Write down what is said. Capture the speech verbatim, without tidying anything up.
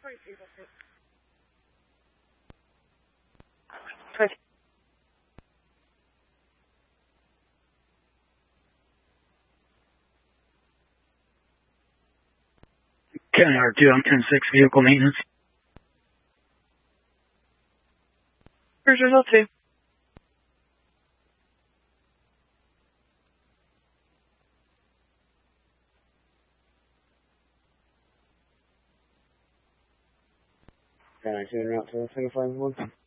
County R two, I'm ten six, vehicle maintenance. Here's result two. Can I tune route to the single five one?